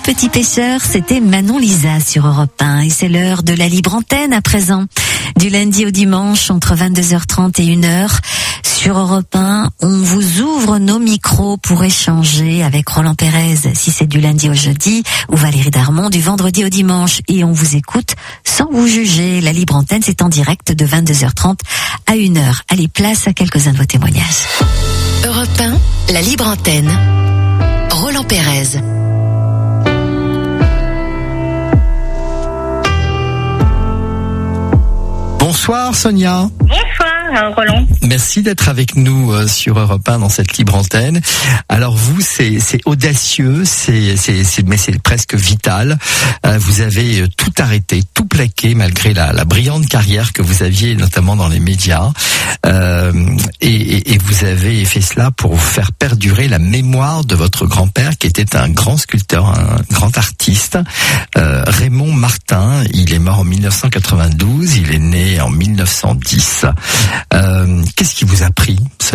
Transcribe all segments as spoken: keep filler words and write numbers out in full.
petits pêcheurs, c'était Manon Lisa sur Europe un et c'est l'heure de la libre antenne à présent. Du lundi au dimanche entre vingt-deux heures trente et une heure sur Europe un, on vous ouvre nos micros pour échanger avec Roland Pérez si c'est du lundi au jeudi ou Valérie Darmon du vendredi au dimanche et on vous écoute sans vous juger. La libre antenne c'est en direct de vingt-deux heures trente à une heure. Allez, place à quelques-uns de vos témoignages. Europe un, la libre antenne. Roland Pérez. Bonsoir Sonia. Bonsoir Roland. Merci d'être avec nous euh, sur Europe un dans cette libre antenne. Alors vous, c'est, c'est audacieux, c'est, c'est, c'est, mais c'est presque vital. Euh, vous avez tout arrêté, tout plaqué malgré la, la brillante carrière que vous aviez notamment dans les médias. Euh, et, et, et vous avez fait cela pour faire perdurer la mémoire de votre grand-père qui était un grand sculpteur, un grand artiste. Euh, Raymond Martin, il est mort en dix-neuf cent quatre-vingt-douze, il est né en dix-neuf cent dix. Euh, qu'est-ce qui vous a pris, Sonia ?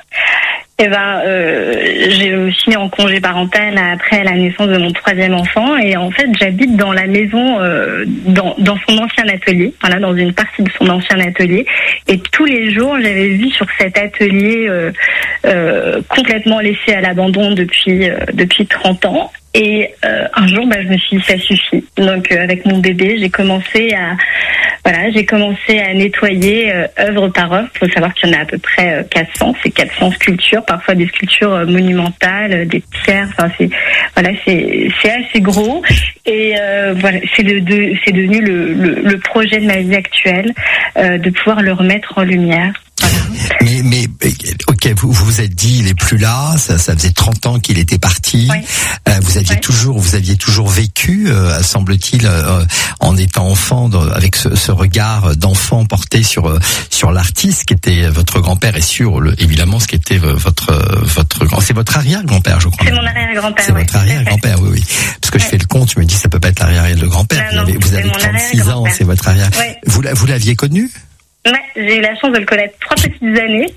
Eh ben, euh, je me suis mis en congé parental après la naissance de mon troisième enfant et en fait, j'habite dans la maison, euh, dans, dans son ancien atelier, voilà, dans une partie de son ancien atelier. Et tous les jours, j'avais vu sur cet atelier euh, euh, complètement laissé à l'abandon depuis euh, depuis trente ans. Et euh, un jour, bah, je me suis dit, ça suffit. Donc, euh, avec mon bébé, j'ai commencé à, voilà, j'ai commencé à nettoyer euh, œuvre par œuvre. Il faut savoir qu'il y en a à peu près euh, quatre cents. C'est quatre cents sculptures, parfois des sculptures euh, monumentales, euh, des pierres. Enfin, c'est, voilà, c'est, c'est assez gros. Et euh, voilà, c'est, de, de, c'est devenu le, le, le projet de ma vie actuelle, euh, de pouvoir le remettre en lumière. Voilà. Mais, mais, ok, vous vous vous êtes dit, il est plus là. Ça, ça faisait trente ans qu'il était parti. Oui. Euh, vous aviez oui. toujours, vous aviez toujours vécu, euh, semble-t-il, euh, en étant enfant, de, avec ce, ce regard d'enfant porté sur sur l'artiste qui était votre grand-père et sur le, évidemment ce qui était votre votre grand, c'est votre arrière-grand-père, je crois. C'est mon arrière-grand-père. C'est oui. votre arrière-grand-père, oui, oui. Parce que ouais. je fais le compte, je me dis ça peut pas être l'arrière-grand-père. Non, vous avez, non, vous avez trente-six ans, c'est votre arrière. Ouais. Vous vous l'aviez connu? Ouais, j'ai eu la chance de le connaître trois petites années.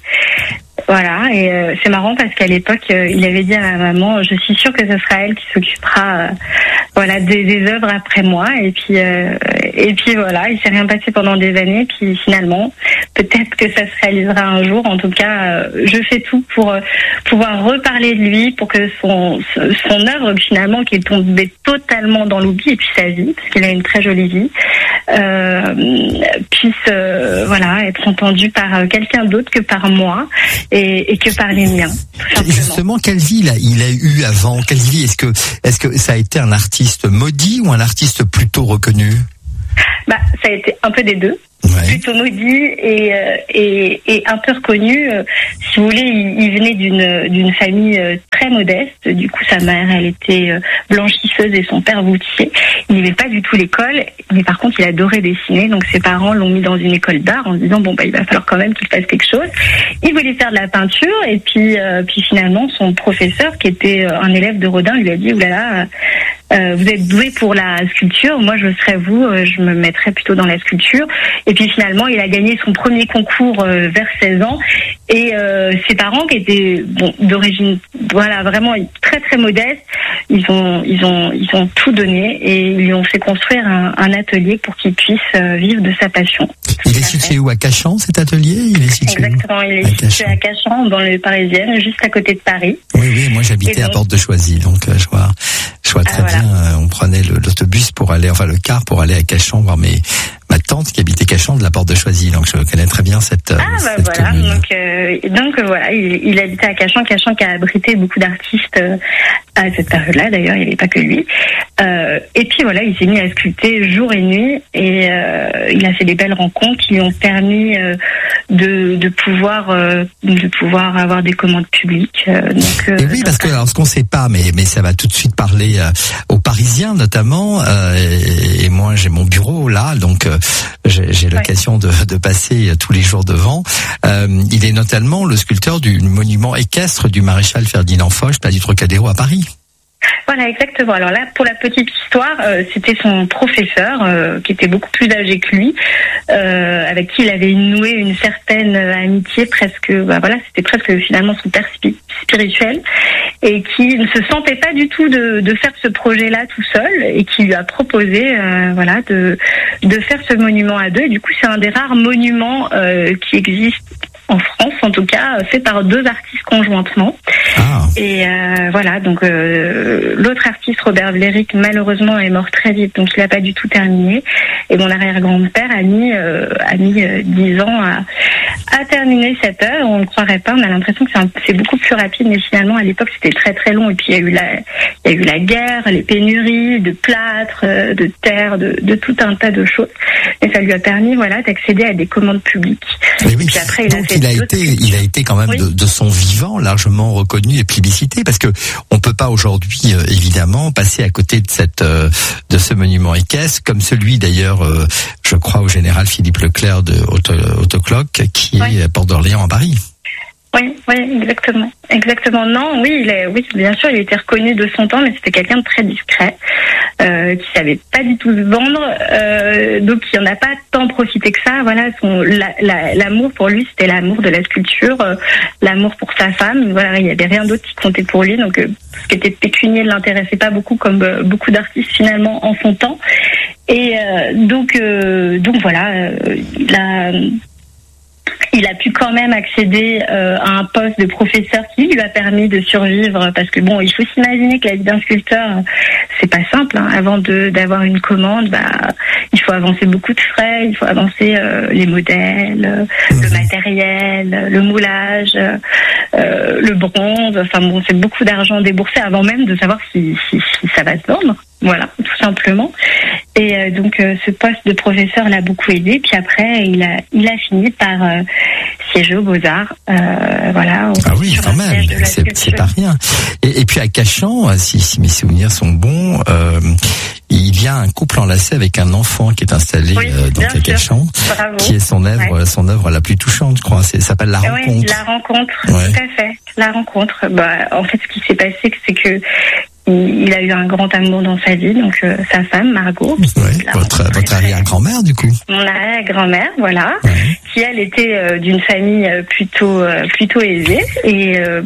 Voilà, et euh, c'est marrant parce qu'à l'époque, euh, il avait dit à ma maman, je suis sûre que ce sera elle qui s'occupera, euh, voilà, des, des œuvres après moi. Et puis, euh, et puis voilà, il s'est rien passé pendant des années. Puis finalement, peut-être que ça se réalisera un jour. En tout cas, euh, je fais tout pour euh, pouvoir reparler de lui, pour que son son œuvre finalement, qui est tombée totalement dans l'oubli, et puis sa vie, parce qu'il a une très jolie vie, euh, puisse euh, voilà être entendue par euh, quelqu'un d'autre que par moi. Et, et que par les miens. Justement, quelle vie il a, il a eu avant? Quelle vie? Est-ce que, est-ce que ça a été un artiste maudit ou un artiste plutôt reconnu? Bah, ça a été un peu des deux. Ouais. Plutôt maudit et, euh, et, et un peu reconnu. Euh, si vous voulez, il, il venait d'une, d'une famille euh, très modeste. Du coup, sa mère, elle était euh, blanchisseuse et son père voûtier. Il n'aimait pas du tout l'école, mais par contre, il adorait dessiner. Donc, ses parents l'ont mis dans une école d'art en se disant, bon, bah, il va falloir quand même qu'il fasse quelque chose. Il voulait faire de la peinture et puis, euh, puis finalement, son professeur, qui était un élève de Rodin, lui a dit, oulala, euh, vous êtes doué pour la sculpture. Moi, je serais vous, euh, je me mettrais plutôt dans la sculpture. Et puis finalement, il a gagné son premier concours euh, vers seize ans. Et euh, ses parents, qui étaient bon, d'origine, voilà, vraiment très très modestes, ils ont ils ont ils ont tout donné et ils lui ont fait construire un, un atelier pour qu'il puisse euh, vivre de sa passion. Il est situé où, à Cachan, cet atelier? Il est situé Exactement, où il est à situé Cachan. à Cachan, dans le Parisienne, juste à côté de Paris. Oui, oui, moi j'habitais donc, à Porte de Choisy, donc euh, je vois, je vois très ah, bien. Voilà. Euh, on prenait le, l'autobus pour aller, enfin le car pour aller à Cachan voir mes ma tante qui habitait Cachan de la Porte de Choisy, donc je connais très bien cette. Ah bah cette voilà, commune. donc euh, donc euh, voilà, il, il habitait à Cachan, Cachan qui a abrité beaucoup d'artistes euh, à cette période-là. D'ailleurs, il n'y avait pas que lui. Euh, et puis voilà, il s'est mis à sculpter jour et nuit, et euh, il a fait des belles rencontres qui lui ont permis euh, de de pouvoir euh, de pouvoir avoir des commandes publiques. Euh, donc, euh, et oui, parce que alors ce qu'on ne sait pas, mais mais ça va tout de suite parler euh, aux Parisiens notamment. Euh, et, et moi, j'ai mon bureau là, donc. Euh, J'ai, j'ai l'occasion de, de passer tous les jours devant. Euh, il est notamment le sculpteur du monument équestre du maréchal Ferdinand Foch, place du Trocadéro à Paris. Voilà, exactement. Alors là, pour la petite histoire, euh, c'était son professeur euh, qui était beaucoup plus âgé que lui, euh, avec qui il avait noué une certaine amitié, presque, bah voilà, c'était presque finalement son père spi- spirituel, et qui ne se sentait pas du tout de, de faire ce projet-là tout seul, et qui lui a proposé, euh, voilà, de de faire ce monument à deux. Et du coup, c'est un des rares monuments euh, qui existent en France, en tout cas, fait par deux artistes conjointement. Ah. Et euh, voilà, donc euh, l'autre artiste, Robert Vlerick, malheureusement est mort très vite, donc il n'a pas du tout terminé. Et mon arrière-grand-père a mis euh, a mis euh, dix ans à, à terminer cette œuvre. On ne croirait pas, on a l'impression que c'est, un, c'est beaucoup plus rapide, mais finalement à l'époque c'était très très long. Et puis il y a eu la il y a eu la guerre, les pénuries de plâtre, de terre, de, de tout un tas de choses. Et ça lui a permis, voilà, d'accéder à des commandes publiques. Et oui. Puis après, il a, fait il a été, il a été quand même oui. de, de son vivant largement reconnu et plébiscité, parce que on peut pas aujourd'hui euh, évidemment passer à côté de cette euh, de ce monument équestre, comme celui d'ailleurs, euh, je crois au général Philippe Leclerc de Auto, Autoclock, qui oui. est à Port d'Orléans à Paris. Oui, oui, exactement, exactement. Non, oui, il est, oui, bien sûr, il était reconnu de son temps, mais c'était quelqu'un de très discret, euh, qui savait pas du tout se vendre, euh, donc il en a pas tant profité que ça. Voilà, son, la, la, l'amour pour lui, c'était l'amour de la sculpture, euh, l'amour pour sa femme. Voilà, il y avait rien d'autre qui comptait pour lui, donc euh, ce qui était pécunier ne l'intéressait pas beaucoup, comme euh, beaucoup d'artistes finalement en son temps. Et euh, donc, euh, donc voilà, euh, il a Il a pu quand même accéder euh, à un poste de professeur qui lui a permis de survivre, parce que bon, il faut s'imaginer que la vie d'un sculpteur, c'est pas simple. Hein. Avant de d'avoir une commande, bah, il faut avancer beaucoup de frais, il faut avancer euh, les modèles, le matériel, le moulage, euh, le bronze. Enfin bon, c'est beaucoup d'argent déboursé avant même de savoir si, si, si ça va se vendre. Voilà, tout simplement. Et euh, donc euh, ce poste de professeur l'a beaucoup aidé. Puis après, il a il a fini par euh, siéger aux Beaux-Arts. Euh, voilà. Ah oui, quand même. C'est, c'est pas rien. Et, et puis à Cachan, si, si mes souvenirs sont bons, euh, il y a un couple enlacé avec un enfant qui est installé oui, euh, dans Cachan, qui est son œuvre, ouais. son œuvre la plus touchante, je crois. C'est, ça s'appelle La Rencontre. Oui, La Rencontre. Ouais. Tout à fait. La Rencontre. Bah, en fait, ce qui s'est passé, c'est que il a eu un grand amour dans sa vie, donc euh, sa femme, Margot. Oui, votre, votre arrière-grand-mère, du coup. Mon arrière-grand-mère, voilà, ouais. qui elle était euh, d'une famille euh, plutôt euh, plutôt aisée, et, euh,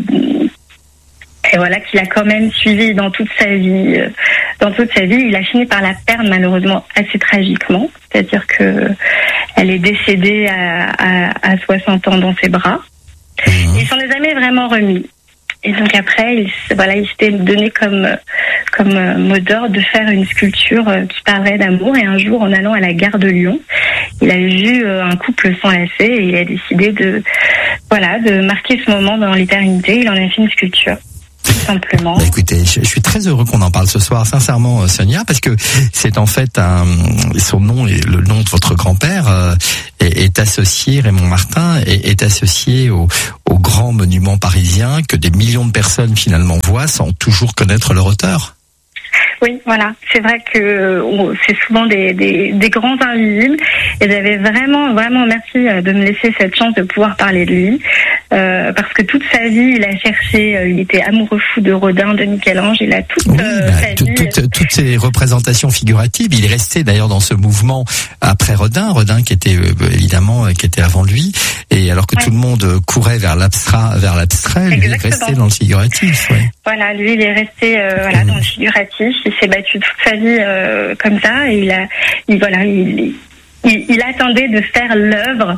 et voilà, qu'il a quand même suivi dans toute sa vie. Euh, dans toute sa vie, il a fini par la perdre malheureusement assez tragiquement, c'est-à-dire que elle est décédée à, à, à soixante ans dans ses bras. Mmh. Il s'en est jamais vraiment remis. Et donc après, il, voilà, il s'était donné comme comme mot d'ordre de faire une sculpture qui parlait d'amour. Et un jour, en allant à la gare de Lyon, il a vu un couple s'enlacer et il a décidé de voilà de marquer ce moment dans l'éternité. Il en a fait une sculpture. Simplement. Bah écoutez, je, je suis très heureux qu'on en parle ce soir, sincèrement, Sonia, parce que c'est en fait un, son nom et le nom de votre grand-père euh, est, est associé, Raymond Martin, est, est associé au, au grand monument parisien que des millions de personnes finalement voient sans toujours connaître leur auteur. Oui, voilà. C'est vrai que on, c'est souvent des, des, des grands invisibles. Et j'avais vraiment, vraiment merci de me laisser cette chance de pouvoir parler de lui. Euh, parce que toute sa vie, il a cherché, euh, il était amoureux fou de Rodin, de Michel-Ange. Il a toute oui, euh, bah, sa tout, vie. Toutes, toutes ces représentations figuratives. Il est resté d'ailleurs dans ce mouvement après Rodin. Rodin qui était euh, évidemment, qui était avant lui. Et alors que ouais. tout le monde courait vers l'abstrait, vers l'abstrait, lui, il est resté dans le figuratif. Ouais. Voilà, lui, il est resté euh, voilà mmh. dans le figuratif. Il s'est battu toute sa vie euh, comme ça, et il a, il, voilà, il, il, il attendait de faire l'œuvre,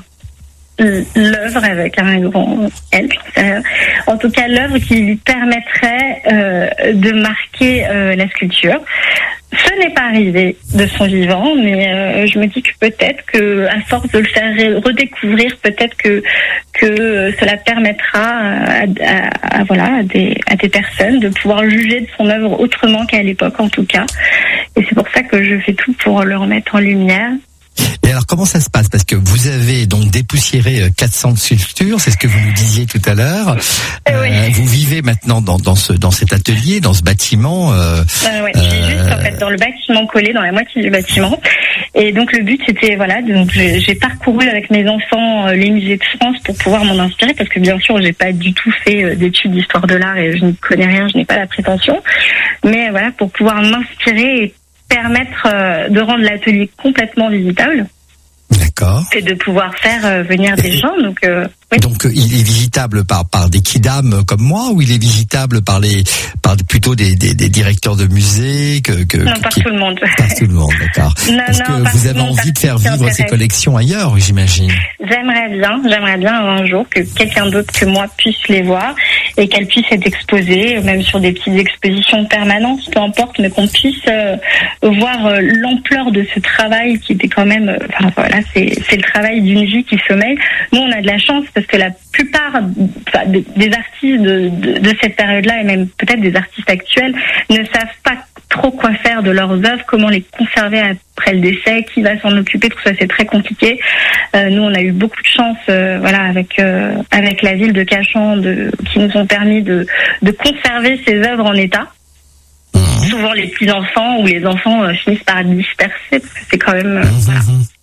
l'œuvre avec un grand L. Euh, en tout cas, l'œuvre qui lui permettrait euh, de marquer euh, la sculpture. Ce n'est pas arrivé de son vivant, mais euh, je me dis que peut-être que, à force de le faire redécouvrir, peut-être que que cela permettra à, à, à voilà à des à des personnes de pouvoir juger de son œuvre autrement qu'à l'époque, en tout cas. Et c'est pour ça que je fais tout pour le remettre en lumière. Et alors comment ça se passe? Parce que vous avez donc dépoussiéré quatre cents sculptures, c'est ce que vous nous disiez tout à l'heure. Euh, oui. Vous vivez maintenant dans, dans ce dans cet atelier, dans ce bâtiment. Euh, euh, oui, je suis euh... juste en fait dans le bâtiment collé, dans la moitié du bâtiment. Et donc le but c'était voilà, donc j'ai, j'ai parcouru avec mes enfants les musées de France pour pouvoir m'en inspirer, parce que bien sûr j'ai pas du tout fait d'études d'histoire de l'art et je n'y connais rien, je n'ai pas la prétention. mais voilà, pour pouvoir m'inspirer et permettre euh, de rendre l'atelier complètement visitable. D'accord. C'est de pouvoir faire euh, venir des gens. Donc, euh, oui. donc il est visitable par par des kidam comme moi, ou il est visitable par les par plutôt des des, des directeurs de musées que que non, par qui, tout le monde. Par tout le monde, d'accord. Non, Parce non, que vous avez envie de faire vivre ces collections ailleurs, j'imagine. J'aimerais bien, j'aimerais bien un jour que quelqu'un d'autre que moi puisse les voir et qu'elles puissent être exposées, même sur des petites expositions permanentes, peu importe, mais qu'on puisse euh, voir euh, l'ampleur de ce travail qui était quand même, euh, enfin voilà, c'est c'est le travail d'une vie qui sommeille. Nous, on a de la chance parce que la plupart enfin, des, des artistes de, de, de cette période-là, et même peut-être des artistes actuels, ne savent pas trop quoi faire de leurs œuvres, comment les conserver après le décès, qui va s'en occuper, tout ça c'est très compliqué. Euh, nous on a eu beaucoup de chance, euh, voilà, avec euh, avec la ville de Cachan, de, qui nous ont permis de de conserver ces œuvres en état. Mmh. Souvent les petits enfants ou les enfants euh, finissent par disperser parce que c'est quand même. Euh, mmh. voilà.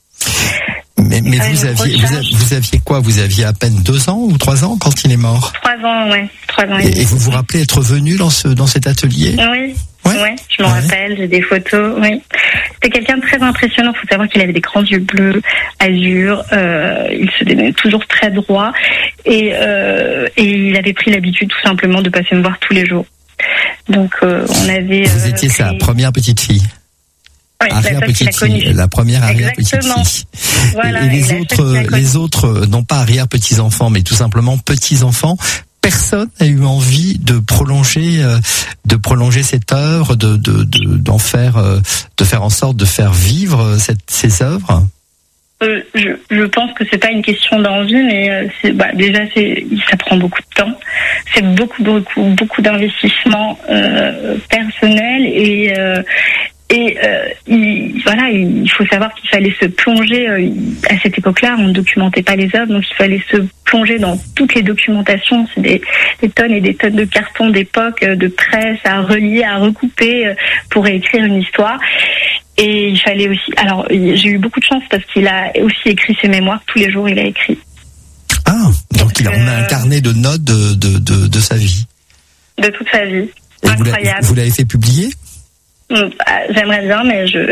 Mais, mais vous aviez, vous aviez, vous aviez quoi? Vous aviez à peine deux ans ou trois ans quand il est mort? Trois ans, ouais, trois ans. Et, et, et vous vous rappelez être venu dans ce dans cet atelier? Oui. Ouais, ouais je m'en ouais. rappelle, j'ai des photos, oui. C'était quelqu'un de très impressionnant, il faut savoir qu'il avait des grands yeux bleus, azur, euh, il se tenait toujours très droit, et, euh, et il avait pris l'habitude tout simplement de passer me voir tous les jours. Donc euh, on avait... Vous euh, étiez pris... sa première petite fille? Oui, arrière la, petite fille, la première arrière petite fille. Voilà, et, et les et autres, les autres, non pas arrière petits enfants, mais tout simplement petits enfants. Personne n'a eu envie de prolonger, euh, de prolonger cette œuvre, de, de, de, d'en faire, euh, de faire en sorte de faire vivre cette, ces œuvres. Euh, je, je pense que c'est pas une question d'envie, mais euh, c'est, bah, déjà c'est, ça prend beaucoup de temps. C'est beaucoup, beaucoup, beaucoup d'investissement euh, personnel et euh, Et euh, il, voilà, il faut savoir qu'il fallait se plonger. Euh, à cette époque-là, on ne documentait pas les œuvres, donc il fallait se plonger dans toutes les documentations. C'est des, des tonnes et des tonnes de cartons d'époque, de presse à relier, à recouper euh, pour écrire une histoire. Et il fallait aussi... Alors, j'ai eu beaucoup de chance parce qu'il a aussi écrit ses mémoires. Tous les jours, il a écrit. Ah, donc, donc il a, on a un carnet de notes de, de, de, de sa vie. De toute sa vie. Et incroyable. Vous l'avez fait publier ? J'aimerais bien, mais je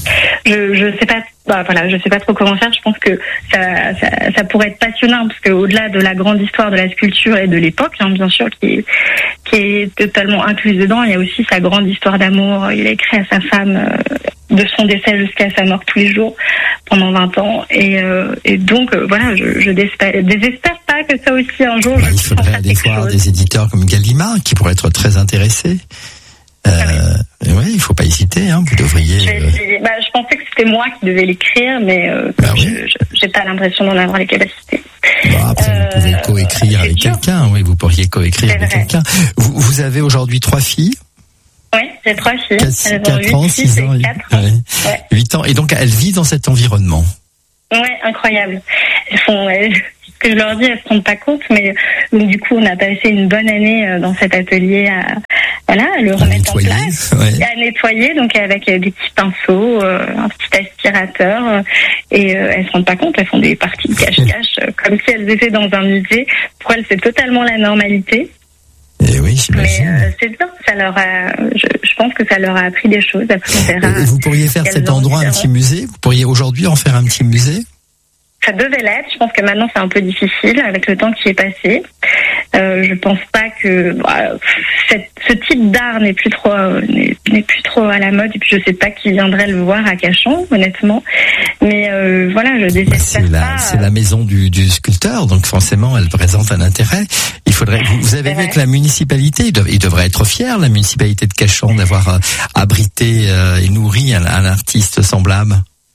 je je sais pas. Bah, voilà, je sais pas trop comment faire. Je pense que ça ça, ça pourrait être passionnant parce que au-delà de la grande histoire de la sculpture et de l'époque, hein, bien sûr, qui est qui est totalement incluse dedans, il y a aussi sa grande histoire d'amour. Il a écrit à sa femme euh, de son décès jusqu'à sa mort tous les jours pendant vingt ans, et euh, et donc euh, voilà, je je désespère, désespère pas que ça aussi un jour. Bah, il faudrait des fois des éditeurs comme Gallimard qui pourraient être très intéressés. Euh, oui, il faut pas hésiter, hein, vous devriez. Euh... Bah, je pensais que c'était moi qui devais l'écrire, mais euh, bah oui. je j'ai pas l'impression d'en avoir les capacités. Bah, après, euh, vous pouvez coécrire avec dur. quelqu'un, oui, vous pourriez coécrire avec quelqu'un. Vous, vous avez aujourd'hui trois filles? Oui, j'ai trois filles. quatre ans, six ans, quatre ans. Ouais. Ouais. huit ans, et donc elles vivent dans cet environnement. Ouais, incroyable. Elles font, elles, ce que je leur dis, elles se rendent pas compte, mais donc du coup, on a passé une bonne année dans cet atelier à, voilà, à le à remettre nettoyer, en place, ouais. à nettoyer, donc avec des petits pinceaux, euh, un petit aspirateur, euh, et euh, elles se rendent pas compte, elles font des parties de cache-cache, euh, comme si elles étaient dans un musée. Pour elles, c'est totalement la normalité. Et oui, j'imagine. Mais euh, c'est bien, ça leur a, je, je pense que ça leur a appris des choses. Après, on verra. Et vous pourriez faire cet endroit un petit musée? Vous pourriez aujourd'hui en faire un petit musée? Ça devait l'être. Je pense que maintenant c'est un peu difficile avec le temps qui est passé. Euh, je pense pas que bah, cette, ce type d'art n'est plus trop euh, n'est, n'est plus trop à la mode. Et puis je sais pas qui viendrait le voir à Cachan, honnêtement. Mais euh, voilà, je désespère bah c'est la, pas. C'est la maison du, du sculpteur, donc forcément elle présente un intérêt. Il faudrait. Vous, vous avez vu que la municipalité, il, dev, il devrait être fier, la municipalité de Cachan, d'avoir euh, abrité euh, et nourri un, un artiste semblable.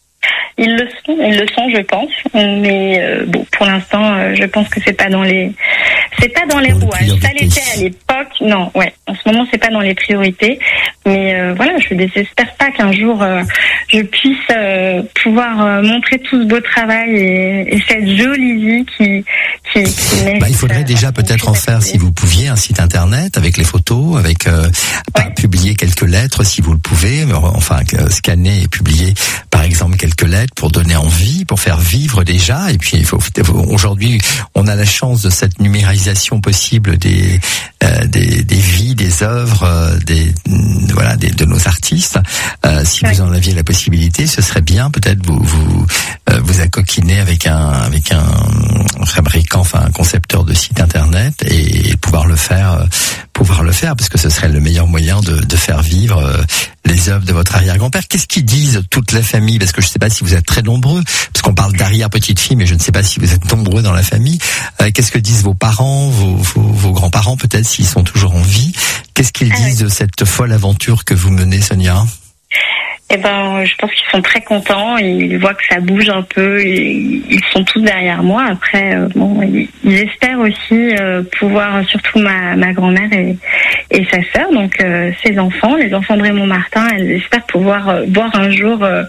Ils le sont, ils le sont, je pense. Mais euh, bon, pour l'instant, euh, je pense que c'est pas dans les, c'est pas dans les rouages. Ça l'était à l'époque. Non, ouais. En ce moment, c'est pas dans les priorités. Mais euh, voilà, je désespère pas qu'un jour euh, je puisse euh, pouvoir euh, montrer tout ce beau travail et, et cette jolie vie qui, qui, qui mérite, bah, il faudrait déjà euh, peut-être en faire, si vous pouviez, un site internet avec les photos, avec euh, ouais. publier quelques lettres si vous le pouvez, enfin scanner et publier par exemple quelques lettres pour donner envie, pour faire vivre déjà. Et puis il faut aujourd'hui, on a la chance de cette numérisation possible des euh, des, des vies, des œuvres, euh, des voilà des, de nos artistes. Euh, si oui. vous en aviez la possibilité, ce serait bien peut-être vous vous euh, vous accoquiner avec un avec un fabricant, enfin un concepteur de site internet et pouvoir le faire, euh, pouvoir le faire parce que ce serait le meilleur moyen de, de faire vivre euh, les œuvres de votre arrière-grand-père. Qu'est-ce qu'ils disent toute la famille? Parce que je ne sais pas si vous êtes très nombreux, parce qu'on parle d'arrière-petite-fille, mais je ne sais pas si vous êtes nombreux dans la famille. Euh, qu'est-ce que disent vos parents, vos, vos, vos grands-parents peut-être, s'ils sont toujours en vie? Qu'est-ce qu'ils ah disent oui. de cette folle aventure que vous menez, Sonia? Eh ben, je pense qu'ils sont très contents. Ils voient que ça bouge un peu. Et ils sont tous derrière moi. Après, euh, bon, ils, ils espèrent aussi euh, pouvoir, surtout ma, ma grand-mère et, et sa sœur, donc euh, ses enfants, les enfants de Raymond Martin. Elles espèrent pouvoir euh, voir un jour euh,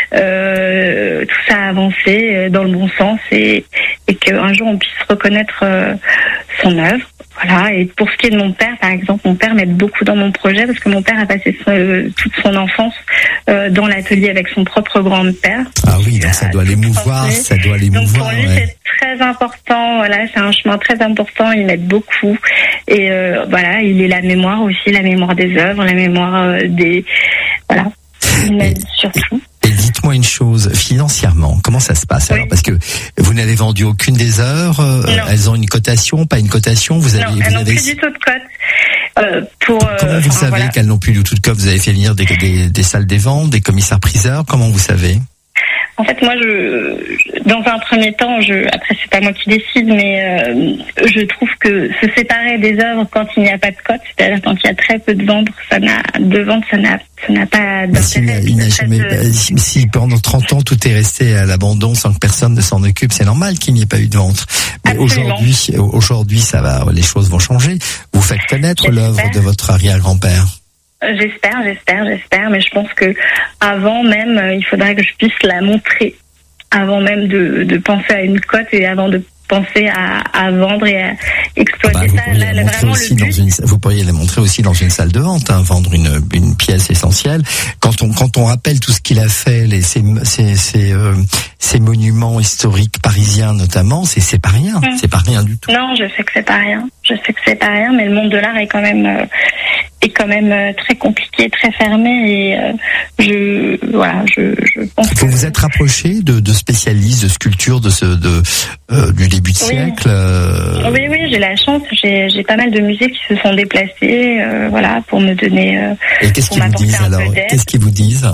euh, tout ça avancer euh, dans le bon sens et, et qu'un jour on puisse reconnaître euh, son œuvre. Voilà. Et pour ce qui est de mon père, par exemple, mon père m'aide beaucoup dans mon projet parce que mon père a passé son, euh, toute son enfance euh, dans l'atelier avec son propre grand-père. Ah oui, donc ça doit l'émouvoir, ça doit l'émouvoir. Donc pour lui, ouais. c'est très important. Voilà, c'est un chemin très important. Il m'aide beaucoup. Et euh, voilà, il est la mémoire aussi, la mémoire des œuvres, la mémoire euh, des. Voilà. Il m'aide et, surtout. Et dites-moi une chose, financièrement, comment ça se passe oui. alors? Parce que vous n'avez vendu aucune des œuvres, euh, elles ont une cotation, pas une cotation, vous avez. Non, vous elles n'ont avez... plus du tout de cote. Euh, pour, comment euh, vous enfin, savez voilà. qu'elles n'ont plus du tout de cote? Vous avez fait venir des, des, des salles des ventes, des commissaires-priseurs, comment vous savez? En fait, moi, je, dans un premier temps, je, après c'est pas moi qui décide, mais euh, je trouve que se séparer des œuvres quand il n'y a pas de cote, c'est-à-dire quand il y a très peu de ventes, ça n'a, de ventes, ça n'a, ça n'a pas d'intérêt. Si, il n'a jamais, de... si, si pendant trente ans tout est resté à l'abandon sans que personne ne s'en occupe, c'est normal qu'il n'y ait pas eu de vente. Mais Absolument. aujourd'hui, aujourd'hui, ça va, les choses vont changer. Vous faites connaître J'espère. l'œuvre de votre arrière-grand-père. J'espère, j'espère, j'espère, mais je pense que avant même, il faudrait que je puisse la montrer, avant même de, de penser à une cote et avant de penser à, à vendre et à exploiter ah bah, ça. Là, là, vraiment aussi le but. Dans une, vous pourriez les montrer aussi dans une salle de vente, hein, vendre une, une pièce essentielle. Quand on, quand on rappelle tout ce qu'il a fait, les, ces, ces, ces, euh, ces monuments historiques parisiens notamment, c'est, c'est pas rien, mmh. c'est pas rien du tout. Non, je sais que c'est pas rien, je sais que c'est pas rien, mais le monde de l'art est quand même, euh, est quand même euh, très compliqué, très fermé et euh, je, voilà, je, je pense. Vous que... vous êtes rapproché de, de spécialistes de sculpture de ce, de, euh, du début de oui. siècle. Euh... Oui, oui, j'ai la chance. J'ai, j'ai pas mal de musées qui se sont déplacés, euh, voilà, pour me donner. Euh, et qu'est-ce qu'ils vous disent alors? Qu'est-ce qu'ils vous disent?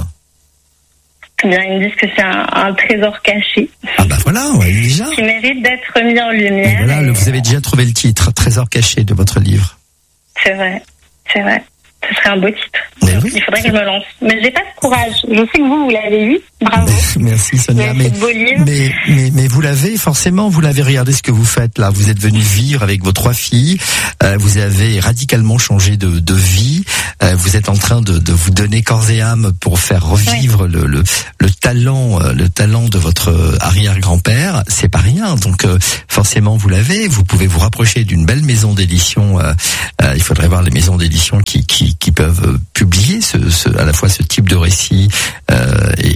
Bien, ils me disent que c'est un, un trésor caché. Ah bah voilà, ouais, déjà. Qui mérite d'être mis en lumière. Et voilà, et... vous avez déjà trouvé le titre, Trésor caché de votre livre. C'est vrai, c'est vrai. Ce serait un beau titre. Mais oui, il faudrait que je me lance. Mais j'ai pas ce courage. Je sais que vous, vous l'avez eu. Bravo. Merci Sonia. Mais, mais, mais, mais vous l'avez, forcément, vous l'avez. Regardé ce que vous faites là. Vous êtes venu vivre avec vos trois filles. Euh, vous avez radicalement changé de, de vie. Euh, vous êtes en train de, de vous donner corps et âme pour faire revivre oui. le, le, le talent, le talent de votre arrière-grand-père. C'est pas rien. Donc, euh, forcément, vous l'avez. Vous pouvez vous rapprocher d'une belle maison d'édition. Euh, euh, il faudrait voir les maisons d'édition qui, qui, qui peuvent publier ce, ce, à la fois ce type de récit euh, et,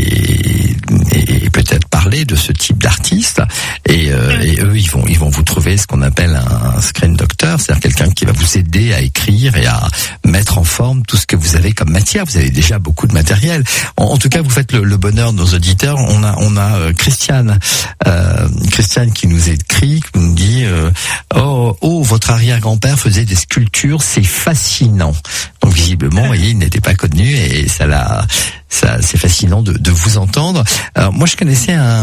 et, et peut-être parler de ce type d'artiste. Et, euh, et eux, ils vont, ils vont vous trouver ce qu'on appelle un, un screen doctor, c'est-à-dire quelqu'un qui va vous aider à écrire et à mettre en forme tout ce que vous avez comme matière. Vous avez déjà beaucoup de matériel. En, en tout cas, vous faites le, le bonheur de nos auditeurs. On a, on a euh, Christiane, euh, Christiane qui nous écrit, qui nous dit euh, oh, oh, votre arrière-grand-père faisait des sculptures, c'est fascinant. Donc visiblement, vous voyez, il n'était pas connu et ça l'a, ça, c'est fascinant de, de vous entendre. Alors moi, je connaissais un,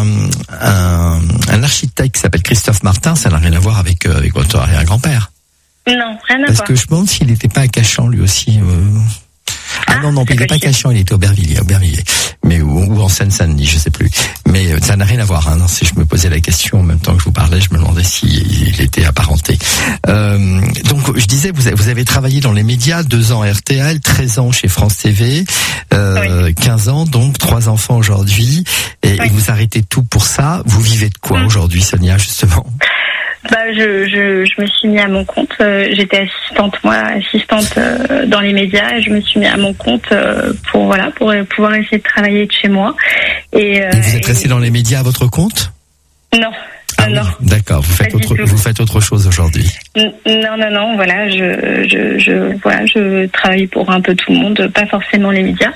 un, un architecte qui s'appelle Christophe Martin. Ça n'a rien à voir avec, avec votre arrière-grand-père. Non, rien à Parce voir. que je me demande s'il n'était pas à Cachan lui aussi. Euh... Ah, ah non, non, il n'était pas à Cachan, il était au Aubervilliers, Aubervilliers. Mais, ou, ou en Seine-Saint-Denis, je sais plus. Mais euh, ça n'a rien à voir. Hein. Non, si je me posais la question en même temps que je vous parlais, je me demandais s'il il était apparenté. Euh, donc, je disais, vous avez, vous avez travaillé dans les médias, deux ans à R T L, treize ans chez France T V, euh, oui. quinze ans, donc trois enfants aujourd'hui, et, oui. et vous arrêtez tout pour ça. Vous vivez de quoi mmh. aujourd'hui, Sonia, justement? Bah, je, je, je me suis mis à mon compte. Euh, j'étais assistante, moi, assistante euh, dans les médias, et je me suis mis à mon compte euh, pour voilà, pour pouvoir essayer de travailler de chez moi. Et, euh, et vous êtes restée et... dans les médias à votre compte? Non. Ah Ah non, oui, non. D'accord, vous faites Pas du autre, tout. vous faites autre chose aujourd'hui. N- Non, non, non, voilà, je, je, je, voilà, je travaille pour un peu tout le monde, pas forcément les médias.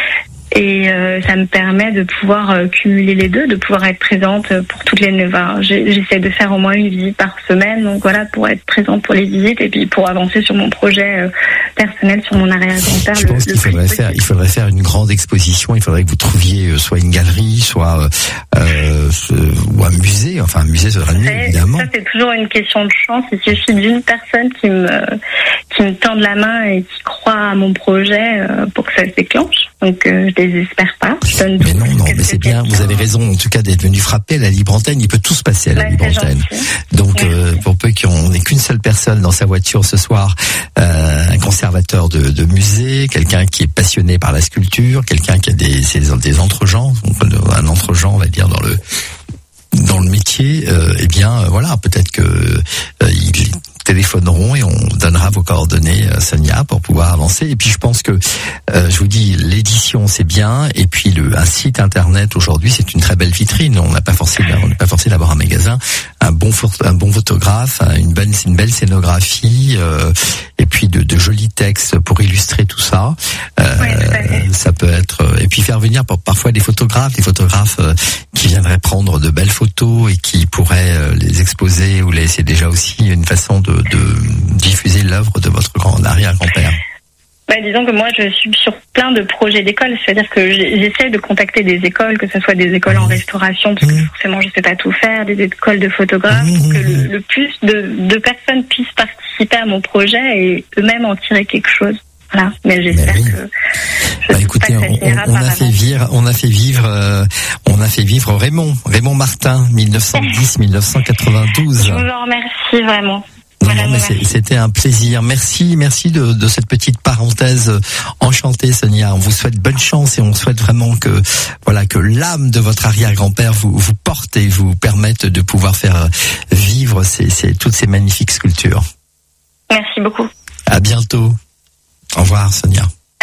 Et euh, ça me permet de pouvoir euh, cumuler les deux, de pouvoir être présente pour toutes les neuf heures. J'essaie de faire au moins une visite par semaine, donc voilà, pour être présente pour les visites et puis pour avancer sur mon projet euh, personnel, sur mon arrière-grand-père. Je pense qu'il faudrait faire, il faudrait faire une grande exposition. Il faudrait que vous trouviez soit une galerie, soit euh, ou un musée. Enfin, un musée serait mieux, évidemment. Ça, c'est toujours une question de chance. Il suffit d'une personne qui me qui me tende la main et qui croit à mon projet euh, pour que ça se déclenche. Donc, euh, je désespère pas. Je donne mais non, non, mais c'est bien. Vous avez raison, en tout cas, d'être venu frapper à la libre antenne. Il peut tout se passer à la ouais, libre antenne. Donc, euh, pour peu qu'on n'ait qu'une seule personne dans sa voiture ce soir, euh, un conservateur de, de musée, quelqu'un qui est passionné par la sculpture, quelqu'un qui a des, des, des entre-gens, un entre-gens, on va dire, dans le dans le métier, euh, eh bien, euh, voilà, peut-être que euh, il téléphoneront et on donnera vos coordonnées, Sonia, pour pouvoir avancer. Et puis je pense que, euh, je vous dis, l'édition c'est bien, et puis le un site internet aujourd'hui c'est une très belle vitrine. On n'a pas forcé, on n'est pas forcé d'avoir un magasin, un bon un bon photographe, une belle une belle scénographie, euh, et puis de, de jolis textes pour illustrer tout ça. Euh, ouais, ça peut être, et puis faire venir parfois des photographes, des photographes euh, qui viendraient prendre de belles photos et qui pourraient euh, les exposer ou les. C'est déjà aussi une façon de de diffuser l'œuvre de votre grand arrière-grand-père. Bah, disons que moi, je suis sur plein de projets d'école. C'est-à-dire que j'essaie de contacter des écoles, que ce soit des écoles mmh. en restauration, parce que forcément, je sais pas tout faire, des écoles de photographes, mmh. pour que le, le plus de, de personnes puissent participer à mon projet et eux-mêmes en tirer quelque chose. Voilà. Mais j'espère oui. que. Je bah, écoutez, on, on, on a fait vivre, on a fait vivre, euh, on a fait vivre Raymond, Raymond Martin, mille neuf cent dix à mille neuf cent quatre-vingt-douze. Je vous en remercie vraiment. Non, non, mais c'était un plaisir. Merci, merci de, de cette petite parenthèse enchantée, Sonia. On vous souhaite bonne chance et on souhaite vraiment que, voilà, que l'âme de votre arrière-grand-père vous, vous porte et vous permette de pouvoir faire vivre ces, ces, toutes ces magnifiques sculptures. Merci beaucoup. À bientôt. Au revoir, Sonia.